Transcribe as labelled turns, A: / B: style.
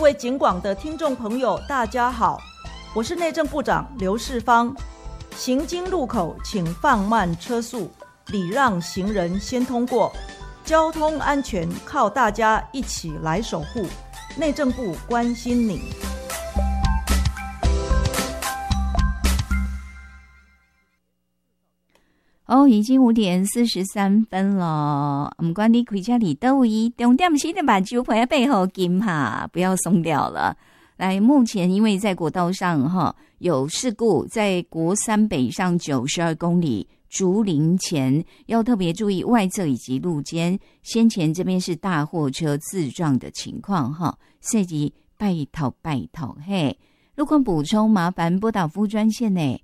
A: 位警广的听众朋友，大家好，我是内政部长刘世芳。行经路口请放慢车速，礼让行人先通过。交通安全靠大家一起来守护，内政部关心你。
B: 已经5:43了。不管你开车里都位，重点是得把酒放在背后紧哈，不要松掉了。来，目前因为在国道上有事故，在国3北上92公里竹林前要特别注意外侧以及路肩，先前这边是大货车自撞的情况涉及拜托嘿。路况补充麻烦拨打服务专线